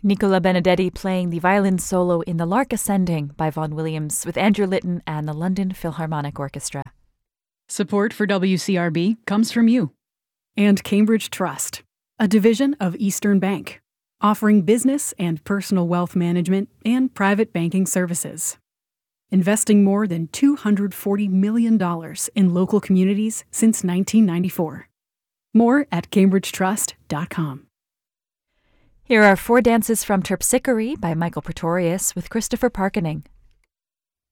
Nicola Benedetti playing the violin solo in The Lark Ascending by Vaughan Williams with Andrew Litton and the London Philharmonic Orchestra. Support for WCRB comes from you. And Cambridge Trust, a division of Eastern Bank, offering business and personal wealth management and private banking services. Investing more than $240 million in local communities since 1994. More at cambridgetrust.com. Here are 4 dances from Terpsichore by Michael Pretorius with Christopher Parkening.